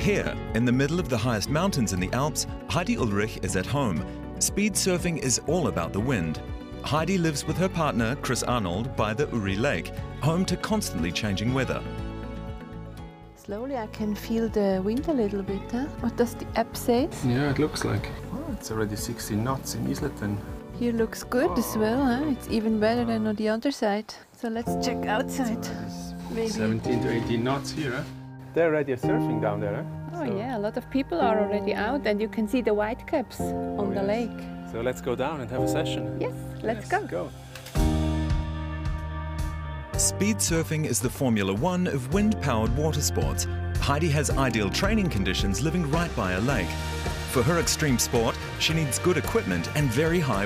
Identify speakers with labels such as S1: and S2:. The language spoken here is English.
S1: Here, in the middle of the highest mountains in the Alps, Heidi Ulrich is at home. Speed surfing is all about the wind. Heidi lives with her partner, Chris Arnold, by the Uri Lake, home to constantly changing weather.
S2: Slowly I can feel the wind a little bit. Huh? What does the app say?
S3: Yeah, it looks like. Oh, it's already 16 knots in Isleten.
S2: Here looks good as well. Huh? It's even better than on the other side. So let's check outside. Maybe.
S3: 17 to 18 knots here. Huh? They're already surfing down there. Huh?
S2: Oh yeah, a lot of people are already out and you can see the white caps on the lake.
S3: So let's go down and have a session.
S2: Yes, let's go.
S1: Speed surfing is the Formula One of wind-powered water sports. Heidi has ideal training conditions living right by a lake. For her extreme sport, she needs good equipment and very high